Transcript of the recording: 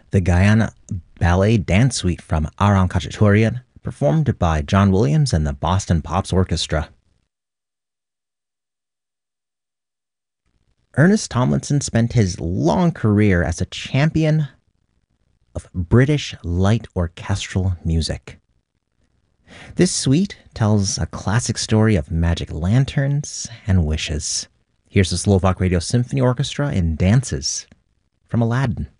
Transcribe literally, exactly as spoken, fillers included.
The Guyana Ballet Dance Suite from Aram Khachaturian, performed by John Williams and the Boston Pops Orchestra. Ernest Tomlinson spent his long career as a champion of British light orchestral music. This suite tells a classic story of magic lanterns and wishes. Here's the Slovak Radio Symphony Orchestra in Dances from Aladdin.